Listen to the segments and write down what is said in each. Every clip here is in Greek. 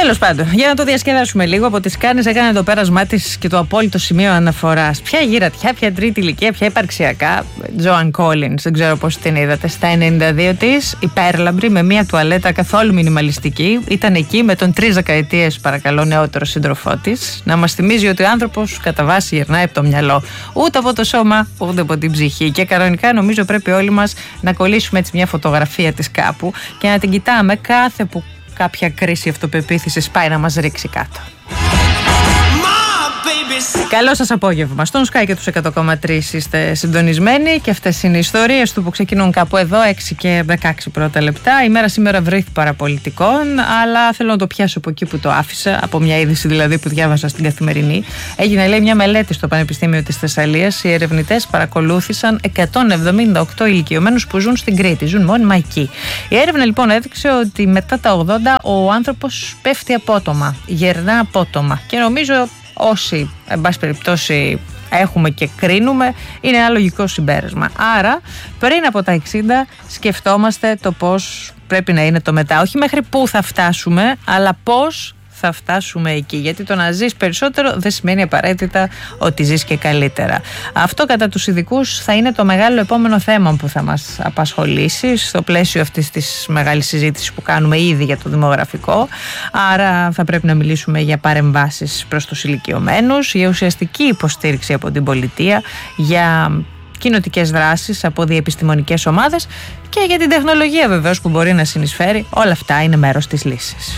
Τέλος πάντων, για να το διασκεδάσουμε λίγο, από τις Κάνες έκανε το πέρασμά της και το απόλυτο σημείο αναφοράς. Ποια γυρατιά, ποια τρίτη ηλικία, ποια υπαρξιακά. Joan Collins, δεν ξέρω πώς την είδατε. Στα 92 της, υπέρλαμπρη, με μια τουαλέτα καθόλου μινιμαλιστική. Ήταν εκεί με τον 3 δεκαετίες, παρακαλώ, νεότερο σύντροφό της. Να μας θυμίζει ότι ο άνθρωπος κατά βάση γυρνάει από το μυαλό. Ούτε από το σώμα, ούτε από την ψυχή. Και κανονικά νομίζω πρέπει όλοι μας να κολλήσουμε έτσι μια φωτογραφία της κάπου και να την κοιτάμε κάθε που κάποια κρίση αυτοπεποίθησης πάει να μας ρίξει κάτω. Καλό σας απόγευμα. Στον Sky και τους 100,3 είστε συντονισμένοι και αυτές είναι οι ιστορίες του που ξεκινούν κάπου εδώ, 6 και 16 πρώτα λεπτά. Η μέρα σήμερα βρήθη παραπολιτικών, αλλά θέλω να το πιάσω από εκεί που το άφησα, από μια είδηση δηλαδή που διάβασα στην Καθημερινή. Έγινε, λέει, μια μελέτη στο Πανεπιστήμιο της Θεσσαλίας. Οι ερευνητές παρακολούθησαν 178 ηλικιωμένους που ζουν στην Κρήτη, ζουν μόνιμα εκεί. Η έρευνα λοιπόν έδειξε ότι μετά τα 80 ο άνθρωπος πέφτει απότομα, γερνά απότομα. Και νομίζω όσοι, εν πάση περιπτώσει, έχουμε και κρίνουμε, είναι ένα λογικό συμπέρασμα. Άρα, πριν από τα 60, σκεφτόμαστε το πώς πρέπει να είναι το μετά. Όχι μέχρι πού θα φτάσουμε, αλλά πώς θα φτάσουμε εκεί. Γιατί το να ζεις περισσότερο δεν σημαίνει απαραίτητα ότι ζεις και καλύτερα. Αυτό κατά τους ειδικούς θα είναι το μεγάλο επόμενο θέμα που θα μας απασχολήσει στο πλαίσιο αυτής της μεγάλης συζήτησης που κάνουμε ήδη για το δημογραφικό. Άρα θα πρέπει να μιλήσουμε για παρεμβάσεις προς τους ηλικιωμένους, για ουσιαστική υποστήριξη από την πολιτεία, για κοινοτικές δράσεις από διεπιστημονικές ομάδες και για την τεχνολογία βεβαίως που μπορεί να συνεισφέρει. Όλα αυτά είναι μέρος της λύσης.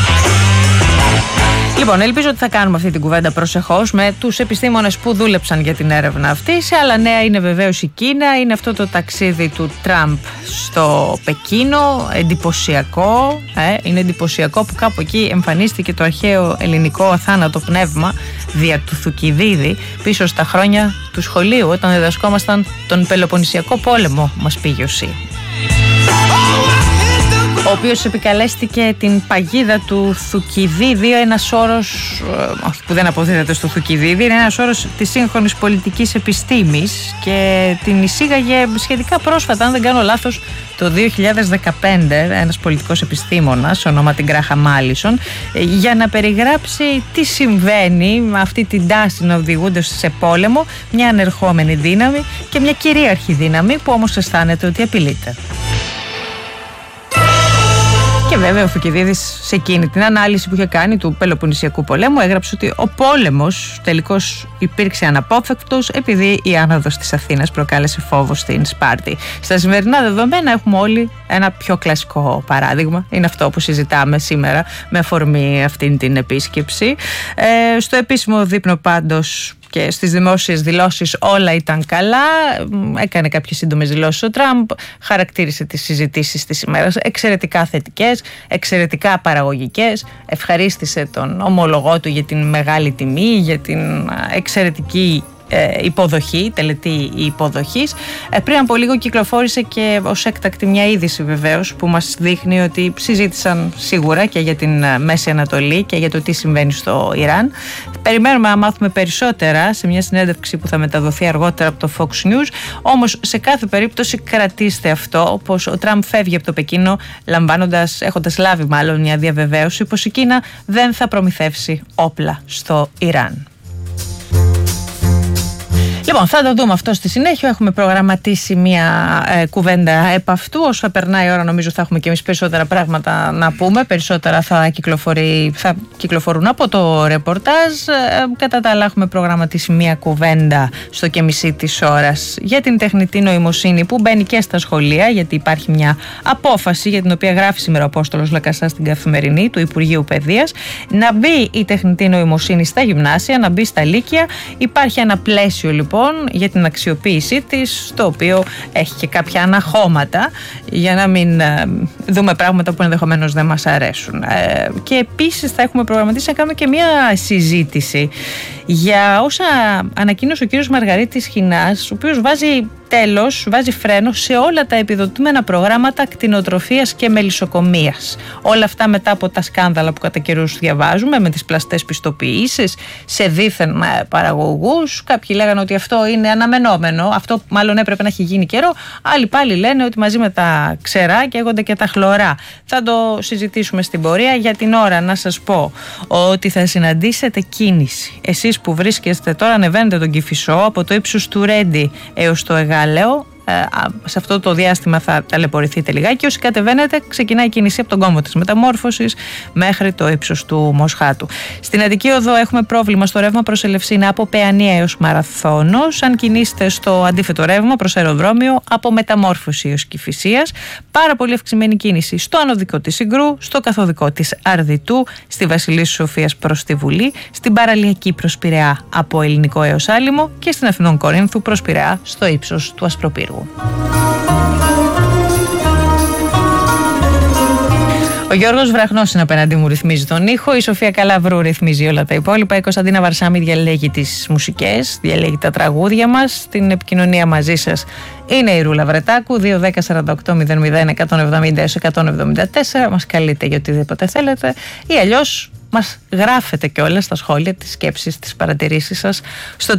Λοιπόν, ελπίζω ότι θα κάνουμε αυτή την κουβέντα προσεχώς με τους επιστήμονες που δούλεψαν για την έρευνα αυτή. Σε άλλα νέα είναι βεβαίως η Κίνα, είναι αυτό το ταξίδι του Τραμπ στο Πεκίνο, εντυπωσιακό. Είναι εντυπωσιακό που κάπου εκεί εμφανίστηκε το αρχαίο ελληνικό αθάνατο πνεύμα δια του Θουκυδίδη πίσω στα χρόνια του σχολείου, όταν διδασκόμασταν τον Πελοποννησιακό πόλεμο, μας πήγε ο ΣΥ, ο οποίος επικαλέστηκε την παγίδα του Θουκυδίδη, ένας όρος, όχι που δεν αποδίδεται στο Θουκυδίδη, είναι ένας όρος της σύγχρονης πολιτικής επιστήμης και την εισήγαγε σχετικά πρόσφατα, αν δεν κάνω λάθος, το 2015, ένας πολιτικός επιστήμονας, ονόματι Γκράχαμ Μάλισον, για να περιγράψει τι συμβαίνει με αυτή την τάση να οδηγούνται σε πόλεμο μια ανερχόμενη δύναμη και μια κυρίαρχη δύναμη που όμως αισθάνεται ότι απειλείται. Και βέβαια ο Θουκυδίδης σε εκείνη την ανάλυση που είχε κάνει του Πελοποννησιακού πολέμου έγραψε ότι ο πόλεμος τελικώς υπήρξε αναπόφευκτος επειδή η άνοδος της Αθήνας προκάλεσε φόβο στην Σπάρτη. Στα σημερινά δεδομένα έχουμε όλοι ένα πιο κλασικό παράδειγμα. Είναι αυτό που συζητάμε σήμερα με αφορμή αυτήν την επίσκεψη. Στο επίσημο δείπνο πάντως και στις δημόσιες δηλώσεις όλα ήταν καλά. Έκανε κάποιες σύντομες δηλώσεις ο Τραμπ, χαρακτήρισε τις συζητήσεις της ημέρας εξαιρετικά θετικές, εξαιρετικά παραγωγικές, ευχαρίστησε τον ομολογό του για την μεγάλη τιμή, για την εξαιρετική υποδοχή, τελετή υποδοχής. Πριν από λίγο κυκλοφόρησε και ως έκτακτη μια είδηση βεβαίως που μας δείχνει ότι συζήτησαν σίγουρα και για την Μέση Ανατολή και για το τι συμβαίνει στο Ιράν. Περιμένουμε να μάθουμε περισσότερα σε μια συνέντευξη που θα μεταδοθεί αργότερα από το Fox News. Όμως σε κάθε περίπτωση κρατήστε αυτό, πως ο Τραμπ φεύγει από το Πεκίνο έχοντας λάβει μάλλον μια διαβεβαίωση πως η Κίνα δεν θα προμηθεύσει όπλα στο Ιράν. Λοιπόν, θα το δούμε αυτό στη συνέχεια. Έχουμε προγραμματίσει μια κουβέντα επ' αυτού. Όσο περνάει η ώρα, νομίζω θα έχουμε και εμείς περισσότερα πράγματα να πούμε. Περισσότερα θα κυκλοφορούν από το ρεπορτάζ. Κατά τα άλλα, έχουμε προγραμματίσει μια κουβέντα στο και μισή της ώρας για την τεχνητή νοημοσύνη που μπαίνει και στα σχολεία, γιατί υπάρχει μια απόφαση για την οποία γράφει σήμερα ο Απόστολος Λακασάς στην Καθημερινή του Υπουργείου Παιδείας, να μπει η τεχνητή νοημοσύνη στα γυμνάσια, να μπει στα λύκεια. Υπάρχει ένα πλαίσιο λοιπόν για την αξιοποίησή της, το οποίο έχει και κάποια αναχώματα για να μην δούμε πράγματα που ενδεχομένως δεν μας αρέσουν. Και επίσης θα έχουμε προγραμματίσει να κάνουμε και μια συζήτηση για όσα ανακοίνωσε ο κύριος Μαργαρίτης Χινάς, ο οποίος βάζει φρένο σε όλα τα επιδοτούμενα προγράμματα κτηνοτροφίας και μελισσοκομείας. Όλα αυτά μετά από τα σκάνδαλα που κατά καιρούς διαβάζουμε, με τις πλαστές πιστοποιήσεις σε δίθεν παραγωγούς. Κάποιοι λέγανε ότι αυτό είναι αναμενόμενο, αυτό μάλλον έπρεπε να έχει γίνει καιρό. Άλλοι πάλι λένε ότι μαζί με τα ξερά καίγονται και τα χλωρά. Θα το συζητήσουμε στην πορεία. Για την ώρα να σας πω ότι θα συναντήσετε κίνηση. Εσείς που βρίσκεστε τώρα, ανεβαίνετε τον Κηφισό από το ύψος του Ρέντι έως το Εγάλεο. Σε αυτό το διάστημα θα ταλαιπωρηθείτε λιγάκι. Όσοι κατεβαίνετε, ξεκινάει η κίνηση από τον κόμβο της Μεταμόρφωσης μέχρι το ύψος του Μοσχάτου. Στην Αττική Οδό έχουμε πρόβλημα στο ρεύμα προς Ελευσίνα από Παιανία έως Μαραθώνος. Αν κινήσετε στο αντίθετο ρεύμα προς αεροδρόμιο από Μεταμόρφωση έως Κηφισίας. Πάρα πολύ αυξημένη κίνηση στο ανωδικό της Συγκρού, στο καθοδικό της Αρδιτού, στη Βασιλής Σοφίας προς τη Βουλή, στην παραλιακή προς Πειραιά από Ελληνικό έως Άλυμο και στην Αθηνών Κορίνθου προς Πειραιά στο ύψος του Ασπροπύργου. Ο Γιώργος Βραχνός είναι απέναντί μου, ρυθμίζει τον ήχο. Η Σοφία Καλαβρού ρυθμίζει όλα τα υπόλοιπα. Η Κωνσταντίνα Βαρσάμι διαλέγει τις μουσικές, διαλέγει τα τραγούδια μας. Στην επικοινωνία μαζί σας είναι η Ρούλα Βρετάκου. 2-10-48-001-170-174. Μας καλείτε για οτιδήποτε θέλετε ή αλλιώς μας γράφετε και όλα στα σχόλια, τις σκέψεις, τις παρατηρήσεις σας στο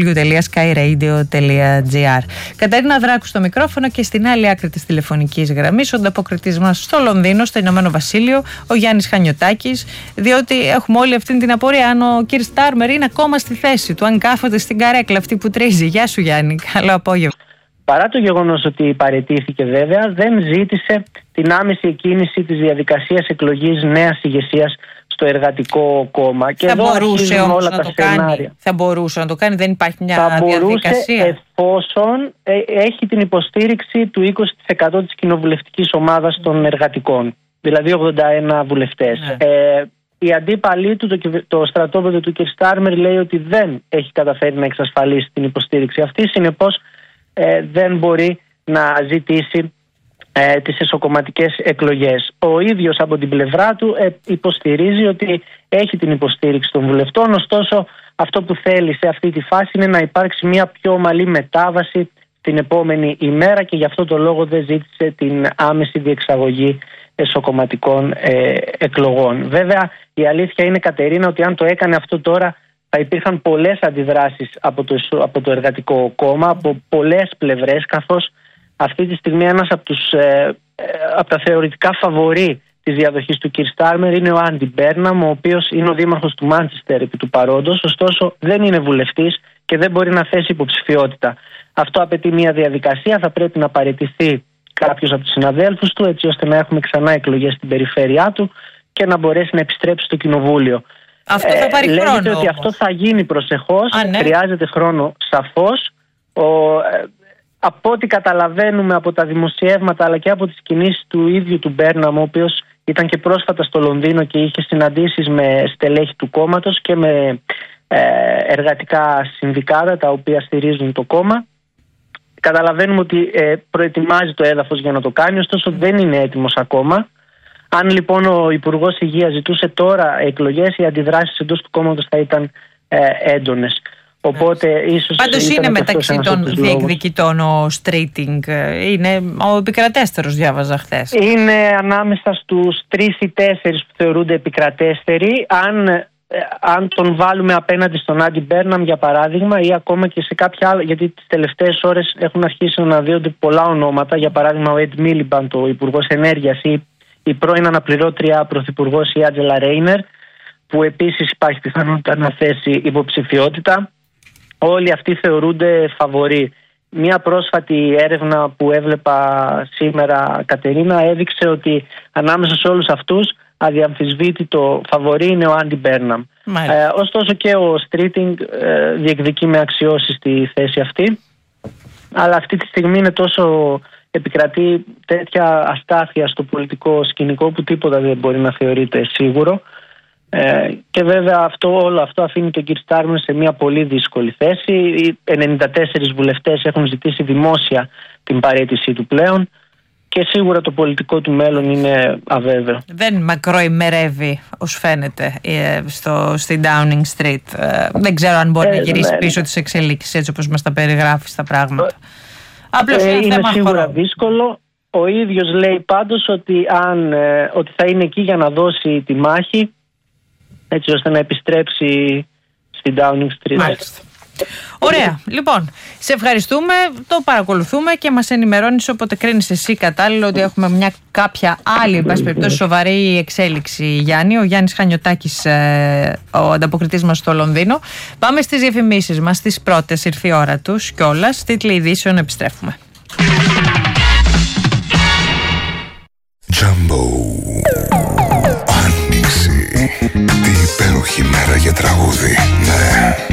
www.skyradio.gr. Κατερίνα Δράκου στο μικρόφωνο και στην άλλη άκρη της τηλεφωνικής γραμμής ο ανταποκριτής μας στο Λονδίνο, στο Ηνωμένο Βασίλειο, ο Γιάννης Χανιωτάκης, διότι έχουμε όλη αυτή την απορία αν ο κ. Στάρμερ είναι ακόμα στη θέση του, αν κάθεται στην καρέκλα αυτή που τρίζει. Γεια σου Γιάννη, καλό απόγευμα. Παρά το γεγονός ότι παραιτήθηκε βέβαια, δεν ζήτησε την άμεση εκκίνηση της διαδικασίας εκλογής νέας ηγεσίας στο Εργατικό Κόμμα. Και θα εδώ μπορούσε όμως όλα να τα το σενάρια. κάνει. Θα μπορούσε να το κάνει, δεν υπάρχει μια διαδικασία. Θα μπορούσε εφόσον έχει την υποστήριξη του 20% της κοινοβουλευτικής ομάδας των εργατικών, δηλαδή 81 βουλευτές. Ναι. Οι αντίπαλοι του, το στρατόπεδο του κ. Στάρμερ λέει ότι δεν έχει καταφέρει να εξασφαλίσει την υποστήριξη αυτή, συνεπώς δεν μπορεί να ζητήσει τις εσωκομματικές εκλογές. Ο ίδιος από την πλευρά του υποστηρίζει ότι έχει την υποστήριξη των βουλευτών, ωστόσο αυτό που θέλει σε αυτή τη φάση είναι να υπάρξει μια πιο ομαλή μετάβαση την επόμενη ημέρα και γι' αυτό το λόγο δεν ζήτησε την άμεση διεξαγωγή εσωκομματικών εκλογών. Βέβαια η αλήθεια είναι, Κατερίνα, ότι αν το έκανε αυτό τώρα θα υπήρχαν πολλές αντιδράσεις από το Εργατικό Κόμμα, από πολλές πλευρές, καθώς αυτή τη στιγμή ένας από τα θεωρητικά φαβορί της διαδοχής του κ. Στάρμερ είναι ο Άντι Μπέρναμ, ο οποίος είναι ο δήμαρχος του Μάντσεστερ επί του παρόντος, ωστόσο δεν είναι βουλευτής και δεν μπορεί να θέσει υποψηφιότητα. Αυτό απαιτεί μια διαδικασία, θα πρέπει να παραιτηθεί κάποιος από τους συναδέλφους του, έτσι ώστε να έχουμε ξανά εκλογές στην περιφέρειά του και να μπορέσει να επιστρέψει στο κοινοβούλιο. Αυτό θα πάρει χρόνο. Λέγεται ότι αυτό θα γίνει προσεχώς, ναι. Χρειάζεται χρόνο σαφώς. Από ό,τι καταλαβαίνουμε από τα δημοσιεύματα αλλά και από τις κινήσεις του ίδιου του Μπέρναμ, ο οποίος ήταν και πρόσφατα στο Λονδίνο και είχε συναντήσεις με στελέχη του κόμματος και με εργατικά συνδικάτα τα οποία στηρίζουν το κόμμα, καταλαβαίνουμε ότι προετοιμάζει το έδαφος για να το κάνει, ωστόσο δεν είναι έτοιμος ακόμα. Αν λοιπόν ο Υπουργός Υγείας ζητούσε τώρα εκλογές, οι αντιδράσεις εντός του κόμματος θα ήταν έντονες. Οπότε ίσως πάντως είναι μεταξύ των διεκδικητών ο Στρίτινγκ, είναι ο επικρατέστερος, διάβαζα χθες. Είναι ανάμεσα στους 3 ή 4 που θεωρούνται επικρατέστεροι. Αν τον βάλουμε απέναντι στον Άντι Μπέρναμ για παράδειγμα, ή ακόμα και σε κάποια άλλα, γιατί τις τελευταίες ώρες έχουν αρχίσει να αναδύονται πολλά ονόματα, για παράδειγμα ο Εντ Μίλιμπαντ, ο Υπουργός Ενέργειας, ή η πρώην αναπληρώτρια Πρωθυπουργός η Άντζελα Ρέινερ, που επίσης υπάρχει πιθανότητα να θέσει υποψηφιότητα. Όλοι αυτοί θεωρούνται φαβορί. Μια πρόσφατη έρευνα που έβλεπα σήμερα, Κατερίνα, έδειξε ότι ανάμεσα σε όλους αυτούς αδιαμφισβήτητο φαβορί είναι ο Άντι Μπέρναμ. Ωστόσο και ο Στρίτινγκ διεκδικεί με αξιώσεις στη θέση αυτή. Αλλά αυτή τη στιγμή είναι τόσο επικρατεί τέτοια αστάθεια στο πολιτικό σκηνικό που τίποτα δεν μπορεί να θεωρείται σίγουρο. Και βέβαια όλο αυτό αφήνει τον κ. Στάρμερ σε μια πολύ δύσκολη θέση. Οι 94 βουλευτές έχουν ζητήσει δημόσια την παραίτησή του πλέον. και σίγουρα το πολιτικό του μέλλον είναι αβέβαιο. Δεν μακροημερεύει, ως φαίνεται, στη Downing Street. Δεν ξέρω αν μπορεί να γυρίσει πίσω τις εξελίξεις έτσι όπως μας τα περιγράφει τα πράγματα. Απλώς είναι σίγουρα δύσκολο. Ο ίδιος λέει πάντως ότι θα είναι εκεί για να δώσει τη μάχη, έτσι ώστε να επιστρέψει στην Downing Street. Μάλιστα. Ωραία. Λοιπόν, σε ευχαριστούμε, το παρακολουθούμε και μας ενημερώνεις όποτε κρίνεις εσύ κατάλληλο ότι έχουμε μια κάποια άλλη, εν πάση περιπτώσει, σοβαρή εξέλιξη, Γιάννη. Ο Γιάννης Χανιωτάκης, ο ανταποκριτής μας στο Λονδίνο. Πάμε στις διαφημίσεις μας, στις πρώτες, ήρθε η ώρα τους κιόλας. Τίτλοι ειδήσεων, επιστρέφουμε. Jumbo.